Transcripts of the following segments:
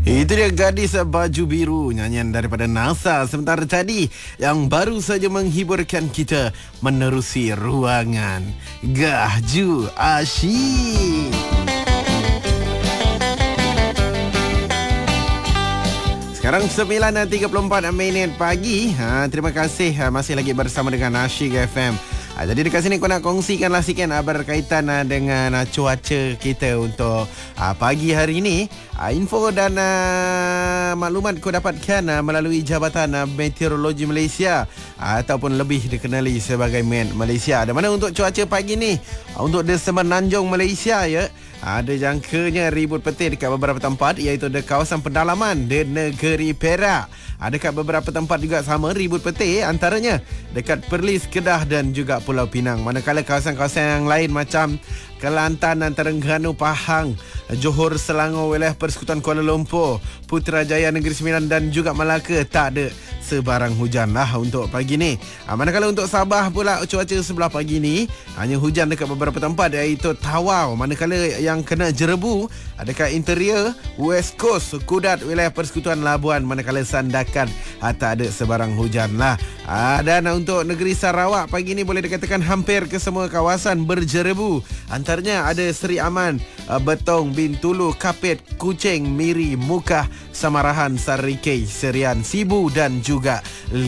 Itu dia Gadis Baju Biru, nyanyian daripada NASA. Sementara tadi yang baru saja menghiburkan kita menerusi ruangan Gaju Asyik. Sekarang 9.34 pagi. Terima kasih masih lagi bersama dengan Asyik FM. Jadi dekat sini aku nak kongsikanlah sikit berkaitan dengan cuaca kita untuk pagi hari ini. Info dan maklumat ku dapatkan melalui Jabatan Meteorologi Malaysia ataupun lebih dikenali sebagai MET Malaysia. Di mana untuk cuaca pagi ni untuk di Semenanjung Malaysia ya, ada jangkanya ribut petir dekat beberapa tempat, iaitu di kawasan pedalaman di negeri Perak. Dekat beberapa tempat juga sama ribut petir, antaranya dekat Perlis, Kedah dan juga Pulau Pinang. Manakala kawasan-kawasan yang lain macam Kelantan, Terengganu, Pahang, Johor, Selangor, wilayah Persekutuan Kuala Lumpur, Putrajaya, Negeri Sembilan dan juga Melaka tak ada sebarang hujan lah untuk pagi ni. Manakala untuk Sabah pula cuaca sebelah pagi ni hanya hujan dekat beberapa tempat, iaitu Tawau. Manakala yang kena jerebu dekat interior West Coast, Kudat, wilayah Persekutuan Labuan. Manakala Sandakan tak ada sebarang hujan lah. Dan untuk negeri Sarawak pagi ni boleh dikatakan hampir ke semua kawasan berjerebu. Antaranya ada Seri Aman, Betong, Bintulu, Kapit, Kuching, Miri, Mukah, Samarahan, Sarikei, Serian, Sibu dan juga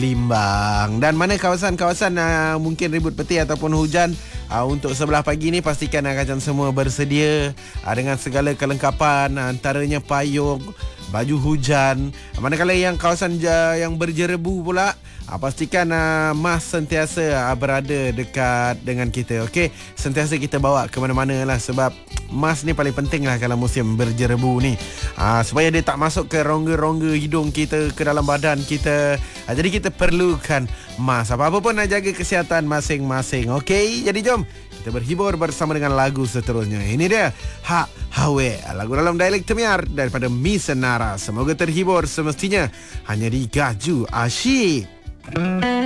Limbang. Dan mana kawasan-kawasan mungkin ribut petir ataupun hujan, untuk sebelah pagi ni pastikan kalian semua bersedia dengan segala kelengkapan, antaranya payung, baju hujan. Manakala yang kawasan yang berjerebu pula, pastikan mask sentiasa berada dekat dengan kita. Okey, sentiasa kita bawa ke mana-mana lah, sebab mask ni paling penting lah kalau musim berjerebu ni, supaya dia tak masuk ke rongga-rongga hidung kita, ke dalam badan kita. Jadi kita perlukan mask. Apa-apa pun jaga kesihatan masing-masing. Okey, jadi jom kita berhibur bersama dengan lagu seterusnya. Ini dia Hak Hawe, lagu dalam dialek Temiar daripada Miss Nara. Semoga terhibur semestinya hanya di Gaju Asyik.